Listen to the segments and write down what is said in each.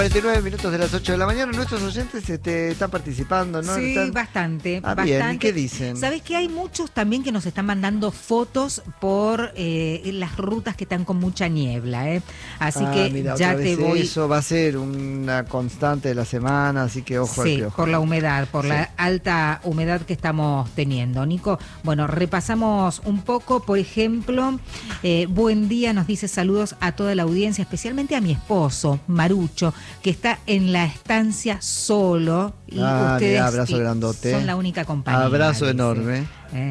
49 minutos de las 8 de la mañana. Nuestros oyentes están participando, ¿no? Sí, bastante. Bien. ¿Y qué dicen? ¿Sabés que hay muchos también que nos están mandando fotos por las rutas que están con mucha niebla? Así que mira, ya te voy. Eso va a ser una constante de la semana, así que ojo al piojo. Por la humedad, por la alta humedad que estamos teniendo. Nico, bueno, repasamos un poco. Por ejemplo, buen día, nos dice saludos a toda la audiencia, especialmente a mi esposo, Marucho, que está en la estancia solo y ustedes abrazo grandote. Son la única compañía. Abrazo dice. enorme.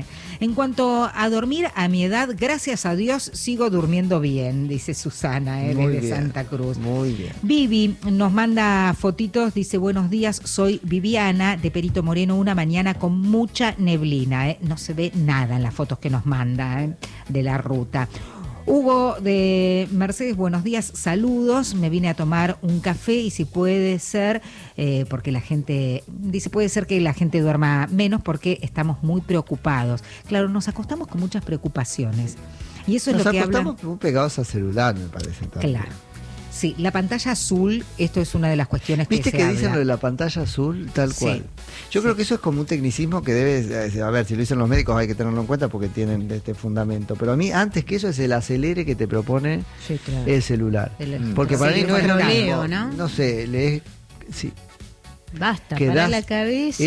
En cuanto a dormir, a mi edad, gracias a Dios, sigo durmiendo bien, dice Susana, de Santa Cruz. Muy bien. Vivi nos manda fotitos, dice, buenos días, soy Viviana de Perito Moreno, una mañana con mucha neblina. No se ve nada en las fotos que nos manda de la ruta. Hugo de Mercedes, buenos días, saludos, me vine a tomar un café y si puede ser, porque la gente, dice, puede ser que la gente duerma menos porque estamos muy preocupados. Claro, nos acostamos con muchas preocupaciones y eso es lo que habla. Nos acostamos muy pegados al celular, me parece. También. Claro. Sí, la pantalla azul, esto es una de las cuestiones que se ¿Viste que habla? dicen lo de la pantalla azul? Tal cual. Yo creo que eso es como un tecnicismo que debe, a ver, si lo dicen los médicos hay que tenerlo en cuenta porque tienen este fundamento. Pero a mí, antes que eso, es el acelere que te propone el celular. Porque para mí no es lo mismo, ¿no? sé, lees... Sí. Basta, para la cabeza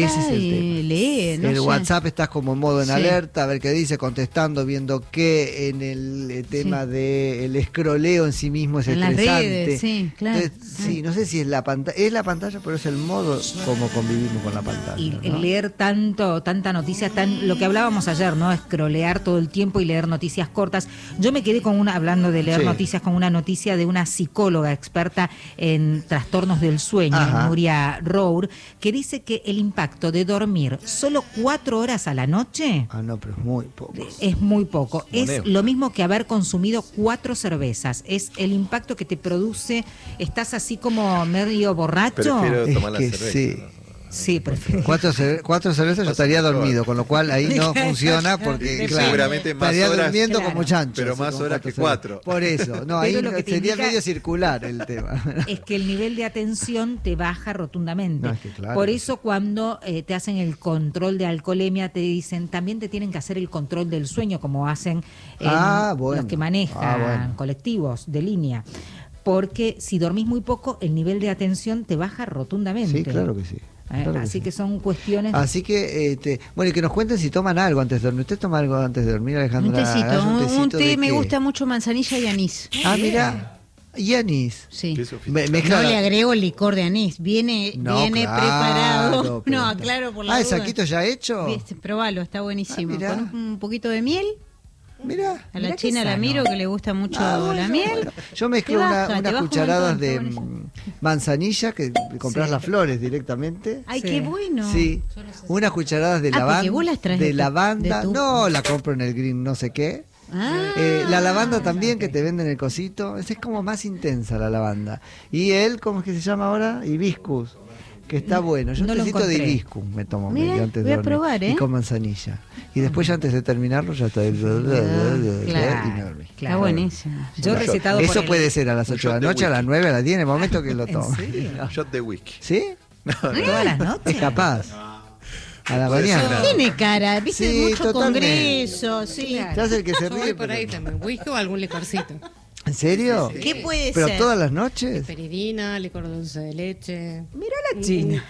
y lee. No el WhatsApp estás como en modo en alerta, a ver qué dice, contestando, viendo qué en el tema del escroleo en sí mismo es estresante. Las redes, sí, claro. Entonces, no sé si es la pantalla, pero es el modo como convivimos con la pantalla. Y el leer tanta noticia, lo que hablábamos ayer, ¿no? Escrolear todo el tiempo y leer noticias cortas. Yo me quedé hablando de leer noticias, con una noticia de una psicóloga experta en trastornos del sueño, Nuria Rowe, que dice que el impacto de dormir solo 4 horas a la noche pero es muy poco. Es muy poco. Es lo mismo que haber consumido 4 cervezas. Es el impacto que te produce. Estás así como medio borracho. Prefiero tomar la cerveza. Sí. Sí, prefiero. 4 cervezas yo estaría dormido, con lo cual ahí no funciona porque seguramente más estaría horas, durmiendo como chancho. Pero más horas que 4. Por eso, ahí sería medio circular el tema. Es que el nivel de atención te baja rotundamente. No, es que claro. Por eso cuando te hacen el control de alcoholemia te dicen, también te tienen que hacer el control del sueño, como hacen los que manejan colectivos de línea. Porque si dormís muy poco, el nivel de atención te baja rotundamente. Sí, claro que sí. Así que son cuestiones. Así que, y que nos cuenten si toman algo antes de dormir. ¿Usted toma algo antes de dormir, Alejandra? Un té, me gusta mucho manzanilla y anís. Mira. ¿Y anís? Sí. No le agrego licor de anís. Viene preparado. Pero... aclaro por la duda. ¿El saquito ya hecho? Probalo, está buenísimo. Con un poquito de miel. Mirá, a la China la miro, que le gusta mucho la miel. Bueno. Yo mezclo unas cucharadas de manzanilla, que compras las flores directamente. Ay, qué bueno. Sí, unas cucharadas de lavanda. No, la compro en el Green no sé qué. La lavanda también, que te venden el cosito. Esa es como más intensa la lavanda. Y ¿cómo es que se llama ahora? Hibiscus. Que está bueno. Yo un tecito de hibiscus me tomo antes de dormir. Probar, y con manzanilla. Y después ya antes de terminarlo ya está y me dormí. Está buenísimo. Yo recetado eso puede ser a las 8 de la noche, a las 9, a las 10, en el momento que lo tomo. Shot de whisky. ¿Sí? ¿Todas las noches? Es capaz. A la mañana. Tiene cara, viste, mucho congreso. Sí. Ya es el que se ríe. Por ahí también, whisky o algún licorcito. ¿En serio? Sí. ¿Qué puede ¿Pero ser? todas las noches? Peridina, licor dulce de leche. Mirá la China.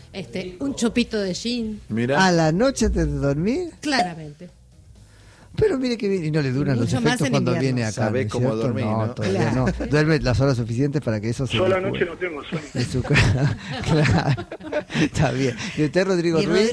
Un chopito de gin. Mirá. ¿A la noche antes de dormir? Claramente. Pero mire que bien, y no le duran los efectos cuando viene acá. Sabés cómo dormir, ¿no? Todavía no. Duerme las horas suficientes para que eso se... Yo a la noche no tengo sueño. Claro. Está bien. ¿Y usted, Rodrigo Ruiz?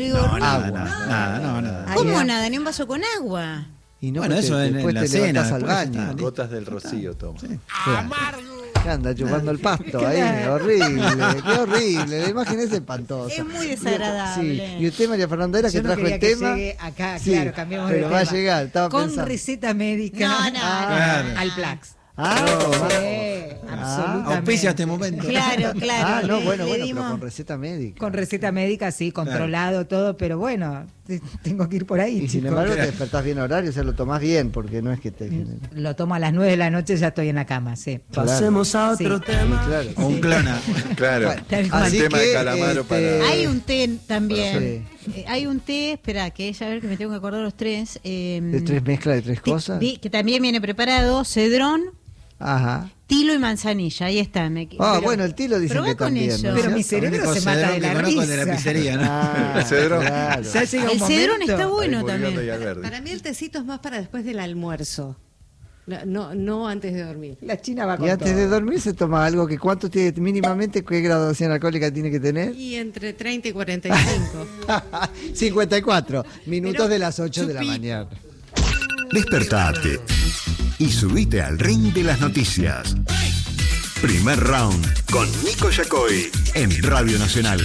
Nada. ¿Cómo nada? Ni un vaso con agua. Y no, bueno, eso después en te la cena, levantas al baño. Gotas del rocío toma. Sí. Que anda chupando el pasto ahí, horrible, qué horrible, la imagen es espantosa. Es muy desagradable. Sí. Y usted, María Fernanda, era que trajo el tema. Que llegue acá, Sí, claro, cambiamos de pero tema. va a llegar, estaba con pensando. receta médica No. al Plax. Ah, Sí. Auspicia este momento. Claro. No, bueno, pero con receta médica. Con receta médica, sí, controlado todo, pero bueno, tengo que ir por ahí. Y sin embargo te despertás bien horario, o sea, lo tomás bien, porque no es que te... Lo tomo a las 9 de la noche, ya estoy en la cama, sí. Claro. Pasemos a otro tema. Claro. O un clona. Claro. Así tema que, de Calamaro para... Hay un té también. Hay un té, espera, que a ver que me tengo que acordar los tres. ¿De tres mezclas de tres cosas? Que también viene preparado, cedrón, Ajá. tilo y manzanilla, ahí está. Bueno, el tilo dicen que también. Eso. ¿no? Pero mi cerebro se mata de la risa. De la pizzería, ¿no? El cedrón. Claro. Ya llega un El cedrón momento. está bueno Ahí muriendo también. y al verde. Para mí el tecito es más para después del almuerzo. No antes de dormir. La China va con Y antes todo. de dormir se toma algo que ¿cuánto tiene mínimamente? ¿Qué graduación alcohólica tiene que tener? Y entre 30 y 45. 54 minutos Pero de las 8 de la chupito. mañana. Despertate y subite al ring de las noticias. Primer round con Nico Yacoy en Radio Nacional.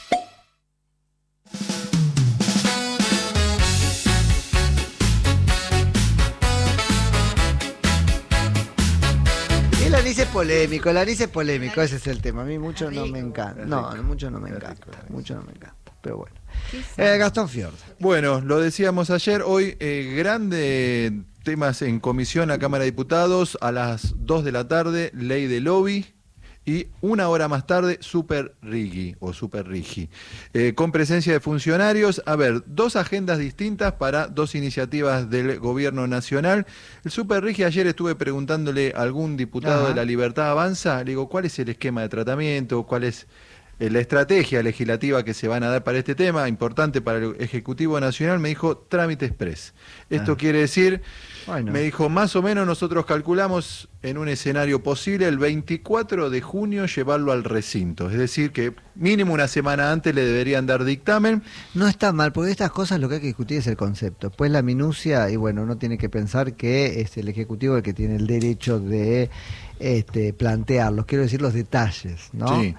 El anís es polémico, ese es el tema. A mí mucho no me encanta. Mucho no me encanta. Pero bueno. Gastón Fiorda. Bueno, lo decíamos ayer, hoy grandes temas en comisión a Cámara de Diputados, a las 2 de la tarde, ley de lobby, y una hora más tarde, Super Rigi, con presencia de funcionarios. A ver, dos agendas distintas para dos iniciativas del gobierno nacional. El Super Rigi, ayer estuve preguntándole a algún diputado de La Libertad Avanza, le digo, ¿cuál es el esquema de tratamiento? ¿Cuál es la estrategia legislativa que se van a dar para este tema, importante para el Ejecutivo Nacional? Me dijo, trámite express. Esto quiere decir, me dijo, más o menos nosotros calculamos en un escenario posible el 24 de junio llevarlo al recinto. Es decir, que mínimo una semana antes le deberían dar dictamen. No está mal, porque estas cosas lo que hay que discutir es el concepto. Pues la minucia, y bueno, uno tiene que pensar que es el Ejecutivo el que tiene el derecho de plantearlos, quiero decir los detalles, ¿no? Sí.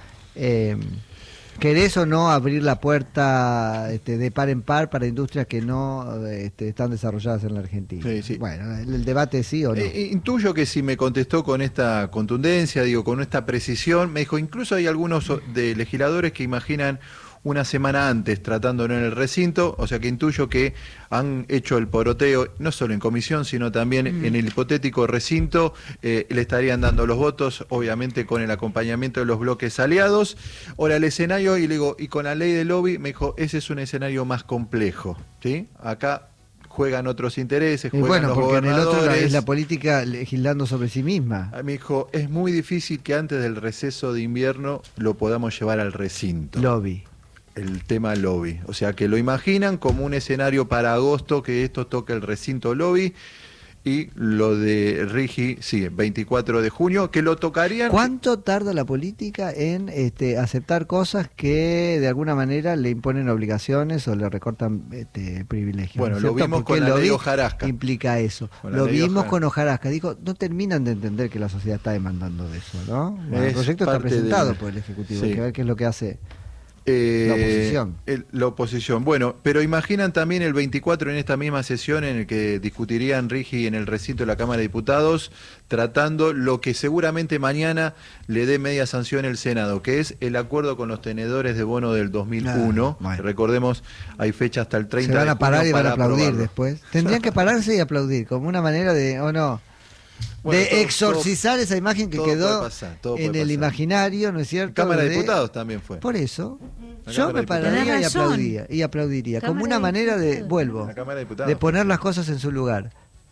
¿Querés o no abrir la puerta de par en par para industrias que no están desarrolladas en la Argentina? Sí. Bueno, el debate es sí o no. Intuyo que si me contestó con esta contundencia, con esta precisión, me dijo, incluso hay algunos de legisladores que imaginan una semana antes tratándolo en el recinto, o sea que intuyo que han hecho el poroteo, no solo en comisión, sino también en el hipotético recinto, le estarían dando los votos, obviamente con el acompañamiento de los bloques aliados. Ahora el escenario, y le digo, y con la ley de lobby, me dijo, ese es un escenario más complejo, ¿sí? Acá juegan otros intereses, juegan los porque gobernadores. en el otro es la política legislando sobre sí misma. Me dijo, es muy difícil que antes del receso de invierno lo podamos llevar al recinto. Lobby. El tema lobby, o sea que lo imaginan como un escenario para agosto que esto toque el recinto lobby, y lo de Rigi, sí, 24 de junio, que lo tocarían. ¿Cuánto tarda la política en aceptar cosas que de alguna manera le imponen obligaciones o le recortan privilegios? Bueno, ¿no lo vimos porque con la ley Hojarasca. Implica eso. Lo vimos con Hojarasca. Dijo, no terminan de entender que la sociedad está demandando de eso, ¿no? Bueno, el proyecto está presentado por el Ejecutivo, hay que ver qué es lo que hace. La oposición. La oposición. Bueno, pero imaginan también el 24 en esta misma sesión en el que discutirían Rigi en el recinto de la Cámara de Diputados, tratando lo que seguramente mañana le dé media sanción el Senado, que es el acuerdo con los tenedores de bono del 2001. Bueno. Recordemos, hay fecha hasta el 30 de junio. Se van a parar y van a aplaudir después. Tendrían que pararse y aplaudir, como una manera de, ¿o no? Bueno, de exorcizar esa imagen que quedó en el imaginario, ¿no es cierto? Cámara de Diputados también fue. Por eso, yo me pararía y aplaudiría, como una manera de, de poner las cosas en su lugar.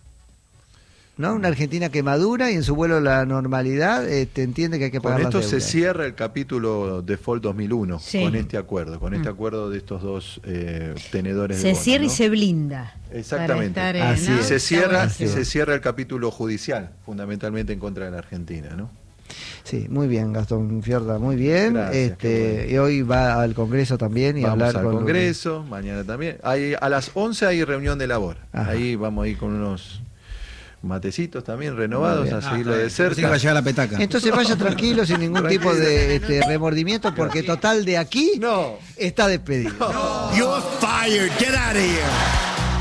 ¿No? Una Argentina que madura y en su vuelo a la normalidad entiende que hay que pagar las deudas. Con esto se cierra el capítulo Default 2001, con este acuerdo de estos dos tenedores de bono. Se cierra, ¿no? Y se blinda. Exactamente. Se cierra el capítulo judicial, fundamentalmente en contra de la Argentina, ¿no? Sí, muy bien, Gastón Fiorda, muy bien. Gracias, bueno. Y hoy va al Congreso también y vamos hablar al con Congreso, mañana también. A las 11 hay reunión de labor. Ajá. Ahí vamos a ir con unos matecitos también renovados a seguirlo de cerca. Que va a llegar la petaca. Entonces vaya tranquilo, sin ningún tipo de remordimiento, porque total de aquí está despedido. You're fired. Get out of here.